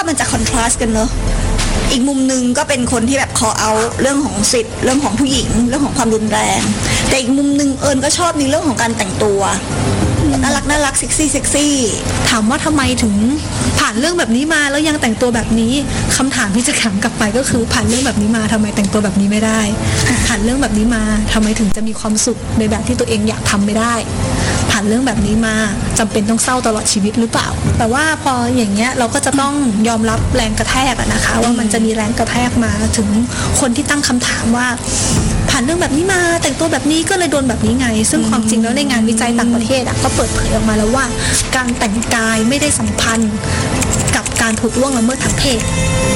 มันจะคอนทราสต์กันเนอะอีกมุมนึงก็เป็นคนที่แบบcall outเรื่องของสิทธิ์เรื่องของผู้หญิงเรื่องของความรุนแรงแต่อีกมุมนึงก็ชอบในเรื่องของการแต่งตัวน่ารักเซ็กซี่ถามว่าทำไมถึงผ่านเรื่องแบบนี้มาแล้วยังแต่งตัวแบบนี้คำถามที่จะถามกลับไปก็คือผ่านเรื่องแบบนี้มาทำไมแต่งตัวแบบนี้ไม่ได้ผ่านเรื่องแบบนี้มาทำไมถึงจะมีความสุขในแบบที่ตัวเองอยากทำไม่ได้ผ่านเรื่องแบบนี้มาจำเป็นต้องเศร้าตลอดชีวิตหรือเปล่าแต่ว่าพออย่างเงี้ยเราก็จะต้องยอมรับแรงกระแทกนะคะว่ามันจะมีแรงกระแทกมาถึงคนที่ตั้งคำถามว่าผ่านเรื่องแบบนี้มาแต่งตัวแบบนี้ก็เลยโดนแบบนี้ไงซึ่งความจริงแล้วในงานวิจัยต่างประเทศก็เปิดเผยออกมาแล้วว่าการแต่งกายไม่ได้สัมพันธ์กับการถูกล่วงละเมิดทางเพศ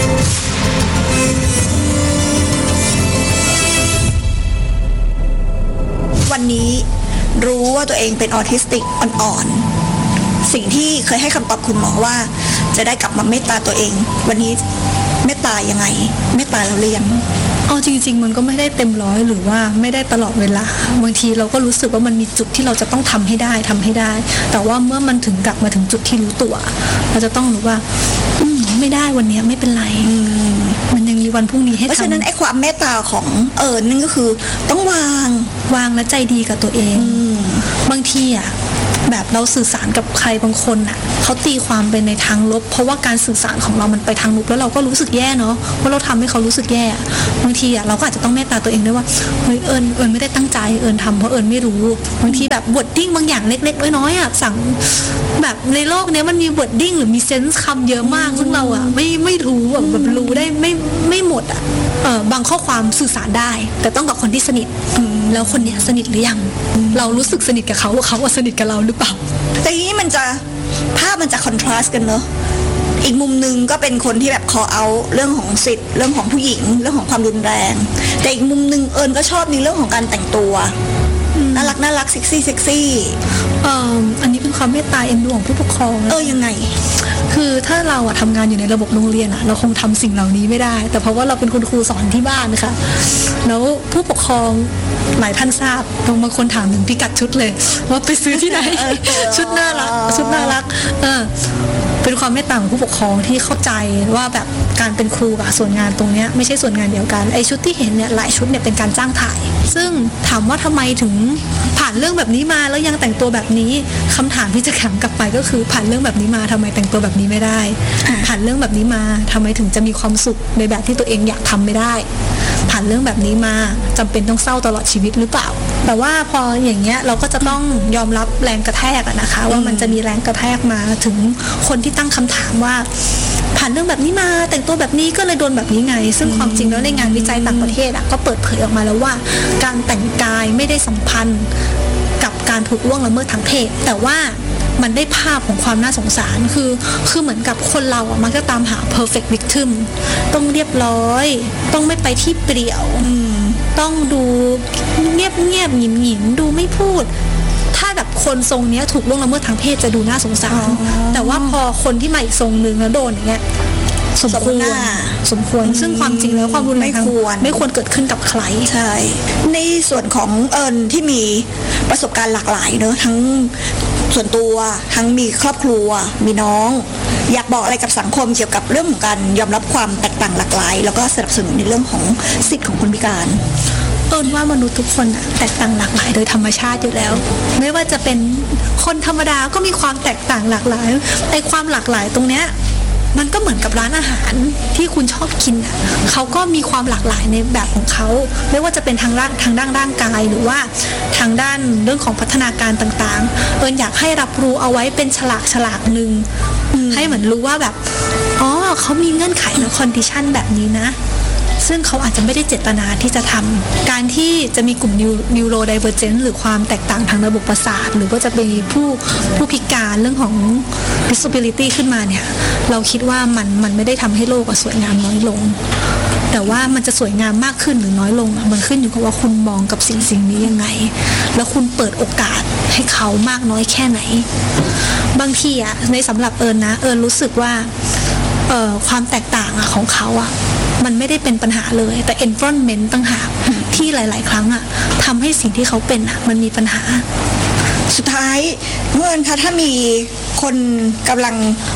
วันนี้รู้ว่าตัวเองเป็นออทิสติกอ่อนๆสิ่งที่เคยให้คำตอบคุณหมอว่าจะได้กลับมาเมตตาตัวเองวันนี้เมตตายังไงเมตตาเราเรียนจริงๆมันก็ไม่ได้เต็มร้อยหรือว่าไม่ได้ตลอดเวลาบางทีเราก็รู้สึกว่ามันมีจุดที่เราจะต้องทำให้ได้แต่ว่าเมื่อมันถึงกลับมาถึงจุดที่รู้ตัวเราจะต้องรู้ว่าไม่ได้วันนี้ไม่เป็นไรมันยังมีวันพรุ่งนี้ให้ทำเพราะฉะนั้นไอ้ความเมตตาของนั่นก็คือต้องวางและใจดีกับตัวเองบางทีแบบเราสื่อสารกับใครบางคนเขาตีความไปในทางลบเพราะว่าการสื่อสารของเรามันไปทางลบแล้วเราก็รู้สึกแย่เนาะว่าเราทำให้เขารู้สึกแย่บางทีเราก็อาจจะต้องเมตตาตัวเองด้วยว่าเฮ้ยเอิญไม่ได้ตั้งใจทำเพราะไม่รู้บางทีแบบวอร์ดดิ้งบางอย่างเล็กๆน้อยๆสั่งแบบในโลกนี้มันมีวอร์ดดิ้งหรือมีเซนส์คำเยอะมากซึ่งเราไม่รู้แบบรู้ได้ไม่หมดบางข้อความสื่อสารได้แต่ต้องกับคนที่สนิทแล้วคนเนี้ยสนิทหรือยังเรารู้สึกสนิทกับเขาสนิทกับเราหรือเปล่าแต่ทีนี้ภาพมันจะคอนทราสต์กันเนอะอีกมุมนึงก็เป็นคนที่แบบcall outเรื่องของสิทธิ์เรื่องของผู้หญิงเรื่องของความรุนแรงแต่อีกมุมนึงก็ชอบในเรื่องของการแต่งตัวน่ารักเซ็กซี่อันนี้เป็นความเมตตาเอ็นดูของผู้ปกครองยังไงคือถ้าเราทำงานอยู่ในระบบโรงเรียนเราคงทำสิ่งเหล่านี้ไม่ได้แต่เพราะว่าเราเป็นคุณครูสอนที่บ้านนะคะแล้วผู้ปกครองหลายท่านทราบบางคนถามถึงพิกัดชุดเลยว่าไปซื้อที่ไหน ชุดน่ารักเป็นความเมตตาของผู้ปกครองที่เข้าใจว่าแบบการเป็นครูกับส่วนงานตรงนี้ไม่ใช่ส่วนงานเดียวกันไอชุดที่เห็นเนี่ยหลายชุดเนี่ยเป็นการจ้างถ่ายซึ่งถามว่าทำไมถึงผ่านเรื่องแบบนี้มาแล้วยังแต่งตัวแบบนี้คำถามที่จะถามกลับไปก็คือผ่านเรื่องแบบนี้มาทำไมแต่งตัวแบบนี้ไม่ได้ผ่านเรื่องแบบนี้มาทำไมถึงจะมีความสุขในแบบที่ตัวเองอยากทำไม่ได้ผ่านเรื่องแบบนี้มาจำเป็นต้องเศร้าตลอดชีวิตหรือเปล่าแต่ว่าพออย่างเงี้ยเราก็จะต้องยอมรับแรงกระแทกนะคะว่ามันจะมีแรงกระแทกมาถึงคนที่ตั้งคำถามว่าผ่านเรื่องแบบนี้มาแต่งตัวแบบนี้ก็เลยโดนแบบนี้ไงซึ่งความจริงแล้วในงานวิจัยต่างประเทศก็เปิดเผยออกมาแล้วว่าการแต่งกายไม่ได้สัมพันธ์กับการถูกล่วงละเมิดทางเพศแต่ว่ามันได้ภาพของความน่าสงสารคือเหมือนกับคนเรามักจะตามหา perfect victim ต้องเรียบร้อยต้องไม่ไปที่เปรี่ยวต้องดูเงียบหยิมดูไม่พูดถ้าแบบคนทรงนี้ถูกล่วงละเมิดทางเพศจะดูน่าสงสารแต่ว่าพอคนที่มาอีกทรงนึงแล้วโดนอย่างเงี้ยสมควรซึ่งความจริงแล้วความรุนแรงไม่ควรเกิดขึ้นกับใครใช่ในส่วนของที่มีประสบการณ์หลากหลายเนอะทั้งส่วนตัวทั้งมีครอบครัวมีน้องอยากบอกอะไรกับสังคมเกี่ยวกับเรื่องของการยอมรับความแตกต่างหลากหลายแล้วก็สนับสนุนในเรื่องของสิทธิของคนพิการว่ามนุษย์ทุกคนแตกต่างหลากหลายโดยธรรมชาติอยู่แล้วไม่ว่าจะเป็นคนธรรมดาก็มีความแตกต่างหลากหลายไอ้ความหลากหลายตรงเนี้ยมันก็เหมือนกับร้านอาหารที่คุณชอบกินเขาก็มีความหลากหลายในแบบของเขาไม่ว่าจะเป็นทางด้านร่างกายหรือว่าทางด้านเรื่องของพัฒนาการต่างๆอยากให้รับรู้เอาไว้เป็นฉลากนึงให้เหมือนรู้ว่าแบบเขามีเงื่อนไขและคอนดิชันแบบนี้นะซึ่งเขาอาจจะไม่ได้เจตนาที่จะทำการที่จะมีกลุ่ม neurodivergent หรือความแตกต่างทางระบบประสาทหรือว่าจะเป็นผู้พิการเรื่องของ disability ขึ้นมาเนี่ยเราคิดว่ามันไม่ได้ทำให้โลกสวยงามน้อยลงแต่ว่ามันจะสวยงามมากขึ้นหรือน้อยลงมันขึ้นอยู่กับว่าคุณมองกับสิ่งนี้ยังไงแล้วคุณเปิดโอกาสให้เขามากน้อยแค่ไหนบางทีในสำหรับนะรู้สึกว่าความแตกต่างของเขามันไม่ได้เป็นปัญหาเลยแต่ environment ต่างหากที่หลายๆครั้งทำให้สิ่งที่เขาเป็นมันมีปัญหาสุดท้ายเมื่อคะถ้ามีคนกำลัง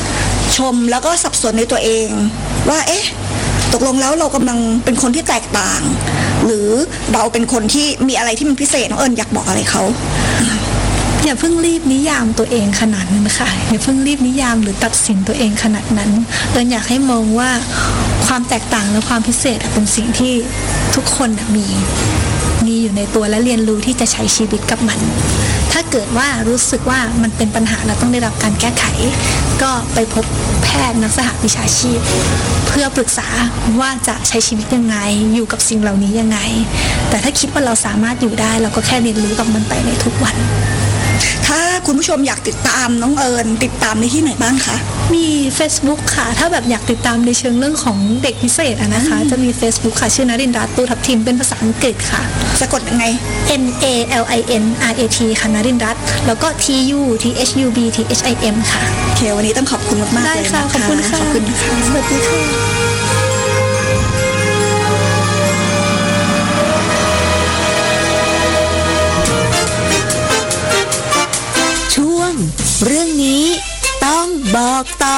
ชมแล้วก็สับสนในตัวเองว่าเอ๊ะตกลงแล้วเรากำลังเป็นคนที่แตกต่าง หรือเราเป็นคนที่มีอะไรที่มันพิเศษน้องเอิญอยากบอกอะไรเขาอย่าเพิ่งรีบนิยามตัวเองขนาดนั้นค่ะอย่าเพิ่งรีบนิยามหรือตัดสินตัวเองขนาดนั้นเอิญอยากให้มองว่าความแตกต่างและความพิเศษเป็นสิ่งที่ทุกคนมีอยู่ในตัวและเรียนรู้ที่จะใช้ชีวิตกับมันถ้าเกิดว่ารู้สึกว่ามันเป็นปัญหาและต้องได้รับการแก้ไขก็ไปพบแพทย์นักสหวิชาชีพเพื่อปรึกษาว่าจะใช้ชีวิตยังไงอยู่กับสิ่งเหล่านี้ยังไงแต่ถ้าคิดว่าเราสามารถอยู่ได้เราก็แค่เรียนรู้กับมันไปในทุกวันถ้าคุณผู้ชมอยากติดตามน้องเอิญติดตามในที่ไหนบ้างคะมี Facebook ค่ะถ้าแบบอยากติดตามในเชิงเรื่องของเด็กพิเศษนะคะจะมี Facebook ค่ะชื่อนรินทร์รัตน์ ตูทับทิมเป็นภาษาอังกฤษค่ะสะกดยังไง NALINRAT ค่ะนรินทร์รัตน์แล้วก็ TUTHUBTHIM ค่ะโอเควันนี้ต้องขอบคุณมากๆเลยนะคะขอบคุณค่ะขอบคุณค่ะสวัสดีค่ะเรื่องนี้ต้องบอกต่อ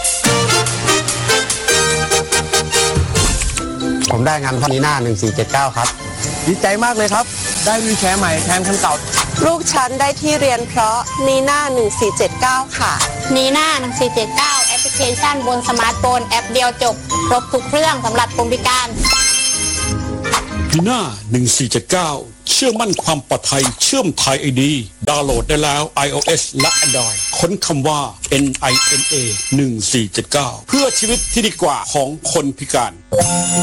ผมได้งานนีน่า1479ครับดีใจมากเลยครับได้วีลแชร์ใหม่แทนคันเก่าลูกฉันได้ที่เรียนเพราะนีน่า1479ค่ะนีน่า1479แอปพลิเคชันบนสมาร์ทโฟนแอปเดียวจบครบทุกเครื่องสำหรับคนพิการนีน่า1479เชื่อมั่นความปลอดภัยเชื่อมไทย ID ดาวน์โหลดได้แล้ว iOS และ Android ค้นคำว่า NINA 1479เพื่อชีวิตที่ดีกว่าของคนพิการ